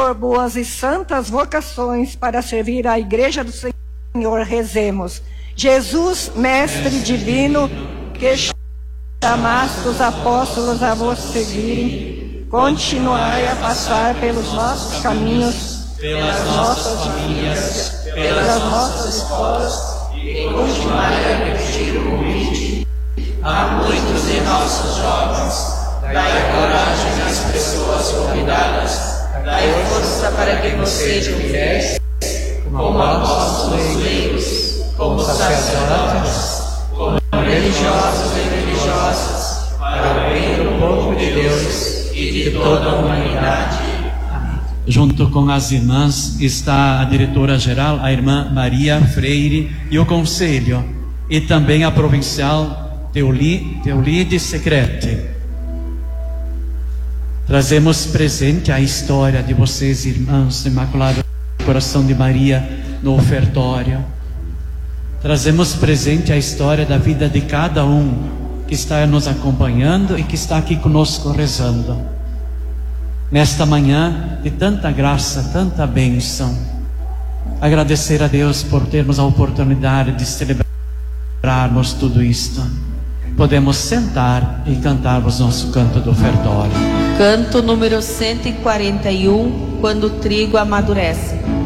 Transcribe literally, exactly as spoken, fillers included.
por boas e santas vocações para servir a Igreja do Senhor, rezemos. Jesus, Mestre Divino, que chamaste os apóstolos a vos seguirem, continuai a passar pelos nossos caminhos, pelas nossas famílias, pelas nossas escolas, e continuai a repetir o convite a muitos de nossos jovens. Dai coragem às pessoas convidadas, dai força para que nos sejam fiéis, como apóstolos leigos, como sacerdotes, como religiosos e religiosas, para o bem do povo de Deus e de toda a humanidade. Amém. Junto com as irmãs está a diretora-geral, a irmã Maria Freire, e o conselho, e também a provincial Teolide Secrete. Trazemos presente a história de vocês, irmãos do Imaculado Coração de Maria, no ofertório. Trazemos presente a história da vida de cada um que está nos acompanhando e que está aqui conosco rezando. Nesta manhã de tanta graça, tanta bênção, agradecer a Deus por termos a oportunidade de celebrarmos tudo isto. Podemos sentar e cantarmos nosso canto do ofertório. Canto número cento e quarenta e um, quando o trigo amadurece.